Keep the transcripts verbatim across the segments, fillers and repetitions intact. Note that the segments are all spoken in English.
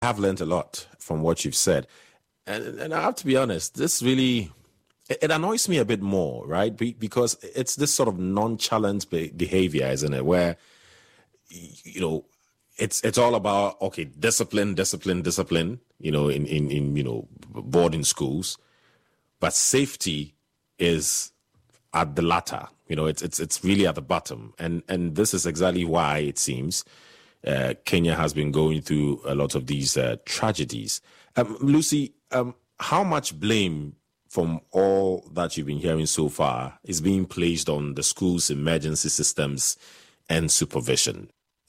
I've learned a lot from what you've said. And, and I have to be honest, this really, it, it annoys me a bit more, right? Be, because it's this sort of nonchalant be- behavior, isn't it? Where, you know, it's it's all about, okay, discipline, discipline, discipline, you know, in, in, in you know, boarding schools. But safety is at the latter, you know, it's it's it's really at the bottom. And, and this is exactly why it seems uh, Kenya has been going through a lot of these uh, tragedies. Um, Lucy, um, how much blame from all that you've been hearing so far is being placed on the school's emergency systems and supervision?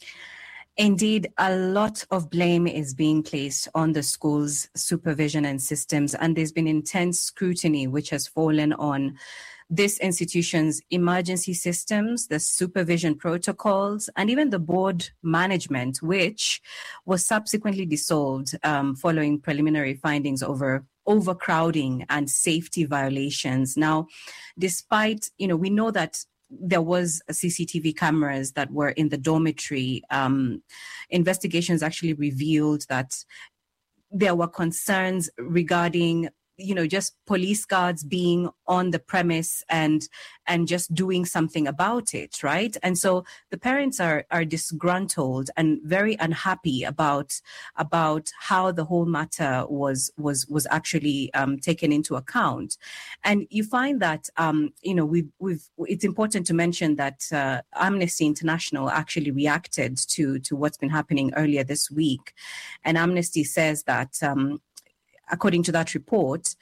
Indeed, a lot of blame is being placed on the school's supervision and systems, and there's been intense scrutiny which has fallen on this institution's emergency systems, the supervision protocols, and even the board management, which was subsequently dissolved um, following preliminary findings over overcrowding and safety violations. Now, despite, you know, we know that there was C C T V cameras that were in the dormitory. Um, investigations actually revealed that there were concerns regarding, you know, just police guards being on the premise and and just doing something about it, right? And so the parents are are disgruntled and very unhappy about about how the whole matter was was was actually um, taken into account. And you find that um, you know we've we've it's important to mention that uh, Amnesty International actually reacted to to what's been happening earlier this week, and Amnesty says that. Um, According to that report,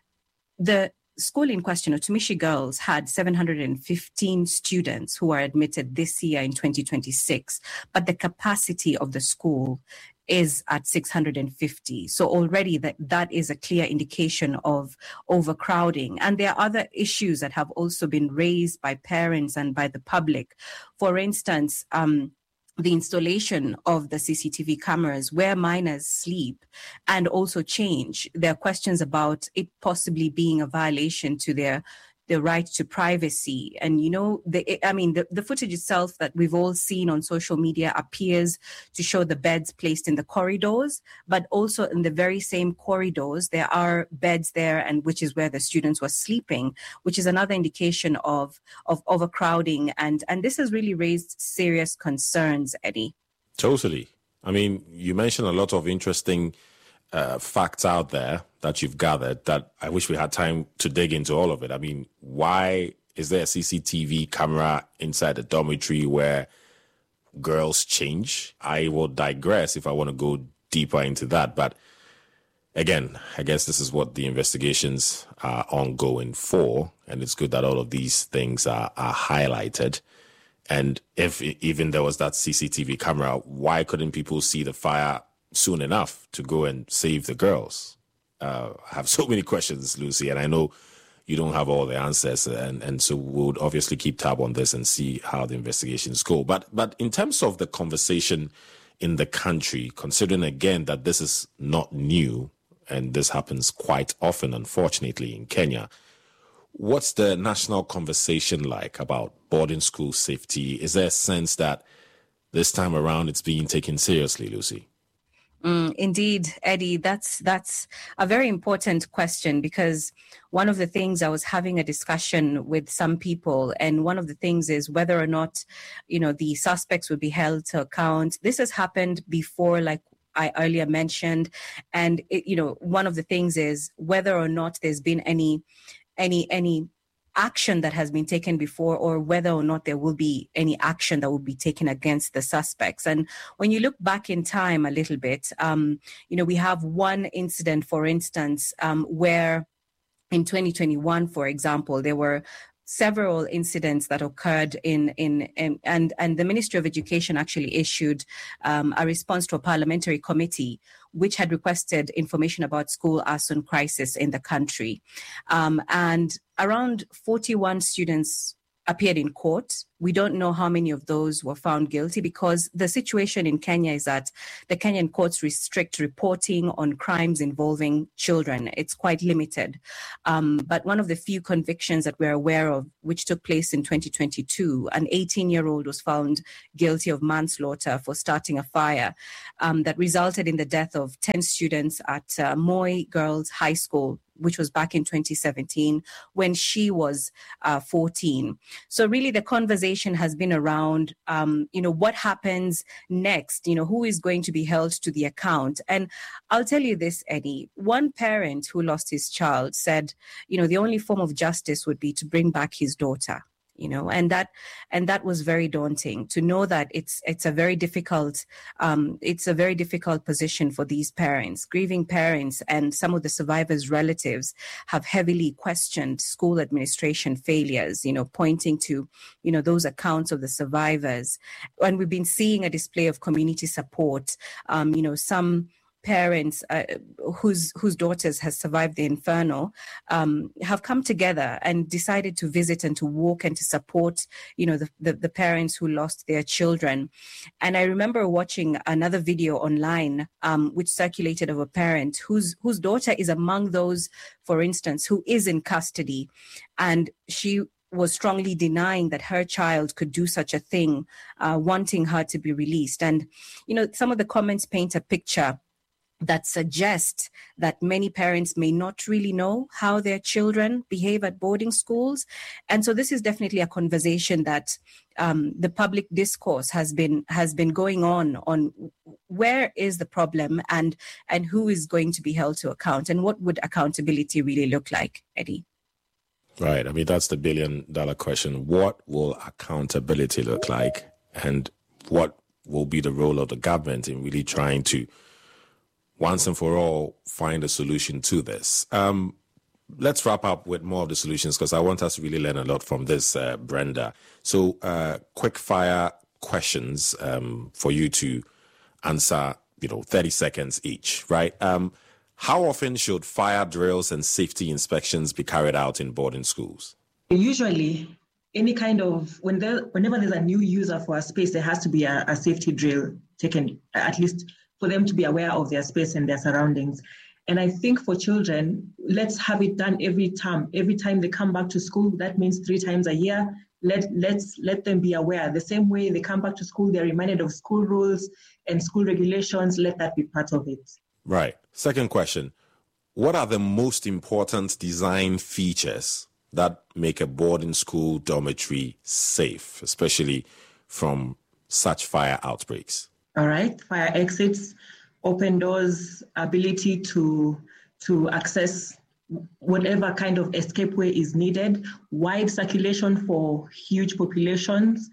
the school in question, Utumishi Girls, had seven hundred fifteen students who were admitted this year in twenty twenty-six, but the capacity of the school is at six hundred fifty. So already that, that is a clear indication of overcrowding. And there are other issues that have also been raised by parents and by the public. For instance, um, the installation of the C C T V cameras where minors sleep and also change. There are questions about it possibly being a violation to their the right to privacy. And, you know, the, I mean, the, the footage itself that we've all seen on social media appears to show the beds placed in the corridors, but also in the very same corridors, there are beds there, and which is where the students were sleeping, which is another indication of, of overcrowding. And, and this has really raised serious concerns, Eddie. Totally. I mean, you mentioned a lot of interesting Uh, facts out there that you've gathered that I wish we had time to dig into all of it. I mean, why is there a C C T V camera inside the dormitory where girls change? I will digress if I want to go deeper into that. But again, I guess this is what the investigations are ongoing for. And it's good that all of these things are, are highlighted. And if even there was that C C T V camera, why couldn't people see the fire soon enough to go and save the girls? Uh, I have so many questions, Lucy, and I know you don't have all the answers, and, and so we'll obviously keep tab on this and see how the investigations go. But but in terms of the conversation in the country, considering again that this is not new and this happens quite often, unfortunately, in Kenya, what's the national conversation like about boarding school safety? Is there a sense that this time around it's being taken seriously, Lucy? Mm, indeed, Eddie, that's that's a very important question, because one of the things I was having a discussion with some people, and one of the things is whether or not, you know, the suspects would be held to account. This has happened before, like I earlier mentioned, and it, you know, one of the things is whether or not there's been any any any action that has been taken before, or whether or not there will be any action that will be taken against the suspects. And when you look back in time a little bit, um, you know, we have one incident, for instance, um, where in twenty twenty-one, for example, there were several incidents that occurred in, in, in and, and the Ministry of Education actually issued um, a response to a parliamentary committee which had requested information about school arson crisis in the country. Um, and around forty-one students appeared in court. We don't know how many of those were found guilty because the situation in Kenya is that the Kenyan courts restrict reporting on crimes involving children. It's quite limited. Um, but one of the few convictions that we're aware of, which took place in twenty twenty-two, an eighteen-year-old was found guilty of manslaughter for starting a fire um, that resulted in the death of ten students at uh, Moi Girls High School, which was back in twenty seventeen when she was uh, fourteen. So really the conversation has been around, um, you know, what happens next? You know, who is going to be held to the account? And I'll tell you this, Eddie, one parent who lost his child said, you know, the only form of justice would be to bring back his daughter. You know, and that and that was very daunting to know that it's it's a very difficult um, it's a very difficult position for these parents. Grieving parents and some of the survivors' relatives have heavily questioned school administration failures, you know, pointing to, you know, those accounts of the survivors. And we've been seeing a display of community support. Um, you know, some parents uh, whose whose daughters has survived the inferno um, have come together and decided to visit and to walk and to support, you know, the, the, the parents who lost their children. And I remember watching another video online um, which circulated of a parent whose whose daughter is among those, for instance, who is in custody, and she was strongly denying that her child could do such a thing, uh, wanting her to be released. And, you know, some of the comments paint a picture that suggests that many parents may not really know how their children behave at boarding schools. And so this is definitely a conversation that um, the public discourse has been has been going on, on where is the problem and, and who is going to be held to account and what would accountability really look like, Eddie? Right. I mean, that's the billion dollar question. What will accountability look like? And what will be the role of the government in really trying to once and for all, find a solution to this? Um, let's wrap up with more of the solutions because I want us to really learn a lot from this, uh, Brenda. So uh, quick fire questions um, for you to answer, you know, thirty seconds each, right? Um, how often should fire drills and safety inspections be carried out in boarding schools? Usually, any kind of, when there, whenever there's a new user for a space, there has to be a, a safety drill taken, at least for them to be aware of their space and their surroundings. And I think for children, let's have it done every term. Every time they come back to school, that means three times a year. Let, let's let them be aware. The same way they come back to school, they're reminded of school rules and school regulations. Let that be part of it. Right. Second question. What are the most important design features that make a boarding school dormitory safe, especially from such fire outbreaks? All right, fire exits, open doors, ability to, to access whatever kind of escape way is needed, wide circulation for huge populations,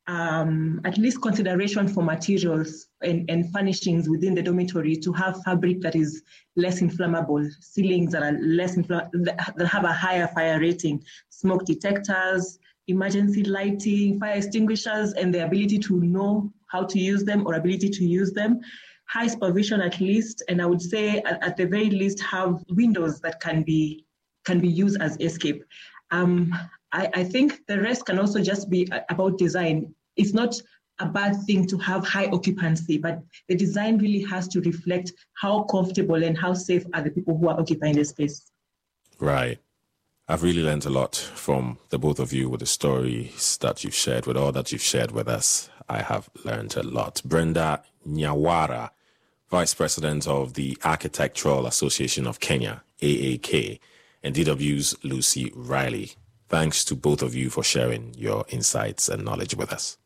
um, at least consideration for materials and, and furnishings within the dormitory to have fabric that is less inflammable, ceilings that are less inflammable, that have a higher fire rating, smoke detectors, emergency lighting, fire extinguishers, and the ability to know how to use them or ability to use them. High supervision at least, and I would say at, at the very least have windows that can be can be used as escape. Um, I, I think the rest can also just be about design. It's not a bad thing to have high occupancy, but the design really has to reflect how comfortable and how safe are the people who are occupying the space. Right. I've really learned a lot from the both of you with the stories that you've shared, with all that you've shared with us. I have learned a lot. Brenda Nyawara, Vice President of the Architectural Association of Kenya, A A K, and D W's Lucy Riley. Thanks to both of you for sharing your insights and knowledge with us.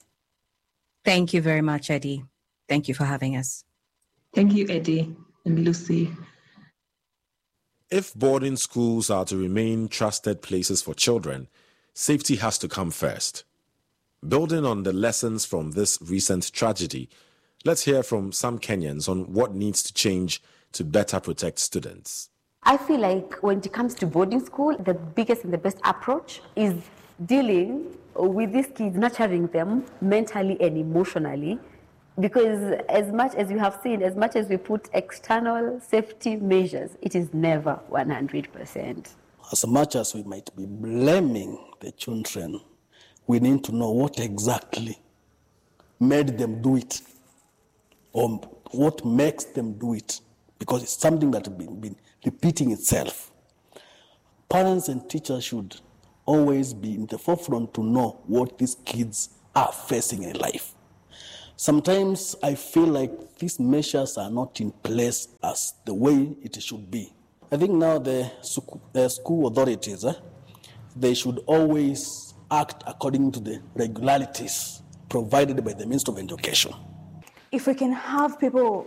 Thank you very much, Eddie. Thank you for having us. Thank you, Eddie and Lucy. If boarding schools are to remain trusted places for children, safety has to come first. Building on the lessons from this recent tragedy, let's hear from some Kenyans on what needs to change to better protect students. I feel like when it comes to boarding school, the biggest and the best approach is dealing with these kids, nurturing them mentally and emotionally. Because as much as you have seen, as much as we put external safety measures, it is never one hundred percent. As much as we might be blaming the children we need to know what exactly made them do it, or what makes them do it, because it's something that has been, been repeating itself. Parents and teachers should always be in the forefront to know what these kids are facing in life. Sometimes I feel like these measures are not in place as the way it should be. I think now the school authorities, eh, they should always act according to the regularities provided by the Ministry of Education. If we can have people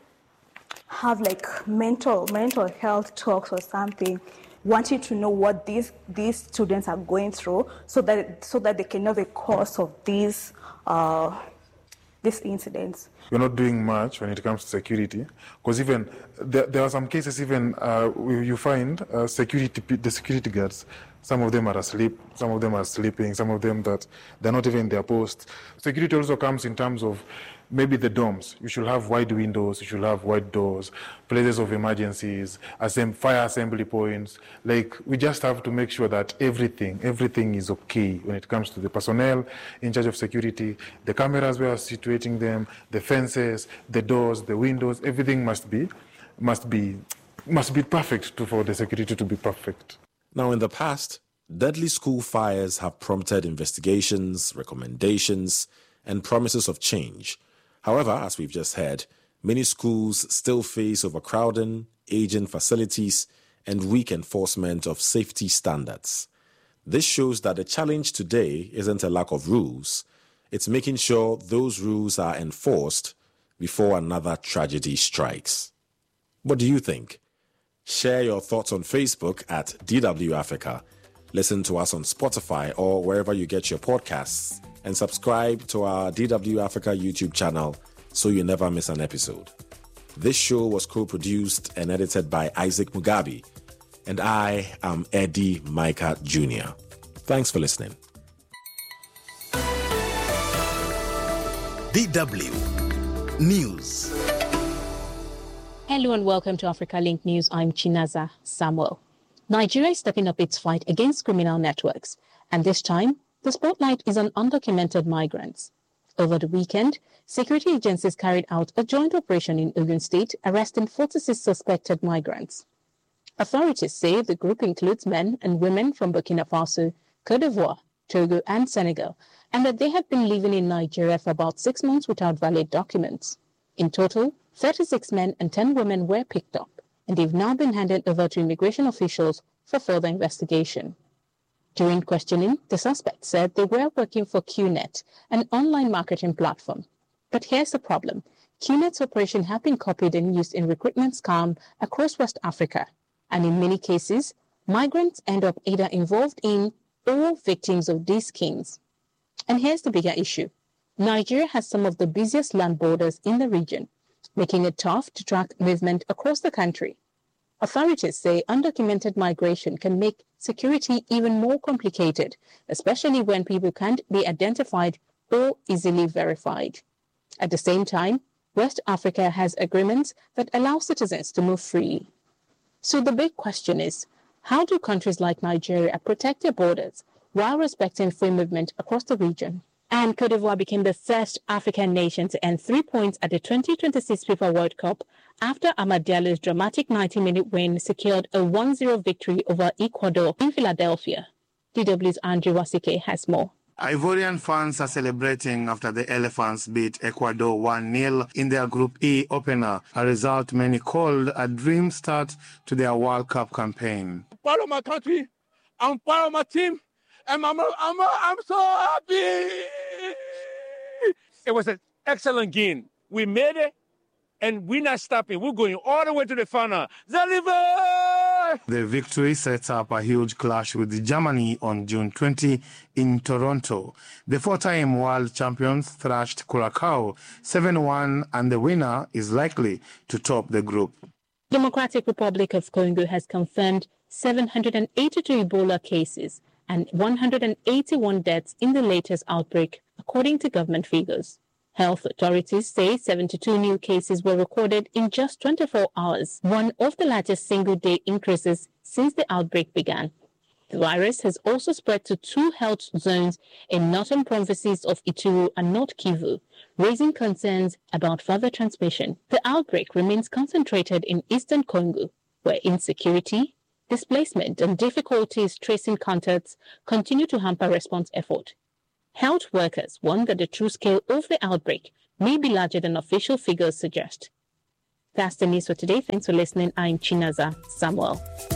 have like mental mental health talks or something, wanting to know what these these students are going through, so that so that they can know the cause of these uh, these incidents. We're not doing much when it comes to security, because even there, there are some cases even uh, you find uh, security the security guards. Some of them are asleep, some of them are sleeping, some of them that they're not even in their posts. Security also comes in terms of maybe the dorms. You should have wide windows, you should have wide doors, places of emergencies, assemb- fire assembly points. Like, we just have to make sure that everything, everything is okay when it comes to the personnel in charge of security, the cameras we are situating them, the fences, the doors, the windows, everything must be, must be, must be perfect to, for the security to be perfect. Now, in the past, deadly school fires have prompted investigations, recommendations, and promises of change. However, as we've just heard, many schools still face overcrowding, aging facilities, and weak enforcement of safety standards. This shows that the challenge today isn't a lack of rules, it's making sure those rules are enforced before another tragedy strikes. What do you think? Share your thoughts on Facebook at D W Africa. Listen to us on Spotify or wherever you get your podcasts, and subscribe to our D W Africa YouTube channel so you never miss an episode. This show was co-produced and edited by Isaac Mugabe, and I am Eddie Micah Junior Thanks for listening. D W News. Hello and welcome to Africa Link News. I'm Chinaza Samuel. Nigeria is stepping up its fight against criminal networks, and this time, the spotlight is on undocumented migrants. Over the weekend, security agencies carried out a joint operation in Ogun State, arresting forty-six suspected migrants. Authorities say the group includes men and women from Burkina Faso, Côte d'Ivoire, Togo, and Senegal, and that they had been living in Nigeria for about six months without valid documents. In total, thirty-six men and ten women were picked up, and they've now been handed over to immigration officials for further investigation. During questioning, the suspects said they were working for Q net, an online marketing platform. But here's the problem. Q net's operation have been copied and used in recruitment scam across West Africa, and in many cases, migrants end up either involved in or victims of these schemes. And here's the bigger issue. Nigeria has some of the busiest land borders in the region, making it tough to track movement across the country. Authorities say undocumented migration can make security even more complicated, especially when people can't be identified or easily verified. At the same time, West Africa has agreements that allow citizens to move freely. So the big question is, how do countries like Nigeria protect their borders while respecting free movement across the region? And Côte d'Ivoire became the first African nation to earn three points at the twenty twenty-six FIFA World Cup after Amad Diallo's dramatic ninety-minute win secured a one zero victory over Ecuador in Philadelphia. D W's Andrew Wasike has more. Ivorian fans are celebrating after the Elephants beat Ecuador one nil in their Group E opener, a result many called a dream start to their World Cup campaign. I'm proud of my country, I'm proud of my team, and I'm, I'm, I'm so happy! It was an excellent game. We made it, and we're not stopping. We're going all the way to the final. Zaliver! The victory sets up a huge clash with Germany on June twentieth in Toronto. The four-time world champions thrashed Curacao seven one, and the winner is likely to top the group. Democratic Republic of Congo has confirmed seven hundred eighty-two Ebola cases and one hundred eighty-one deaths in the latest outbreak, according to government figures. Health authorities say seventy-two new cases were recorded in just twenty-four hours, one of the largest single-day increases since the outbreak began. The virus has also spread to two health zones in northern provinces of Ituri and North Kivu, raising concerns about further transmission. The outbreak remains concentrated in eastern Congo, where insecurity, displacement, and difficulties tracing contacts continue to hamper response effort. Health workers warn that the true scale of the outbreak may be larger than official figures suggest. That's the news for today. Thanks for listening. I'm Chinaza Samuel.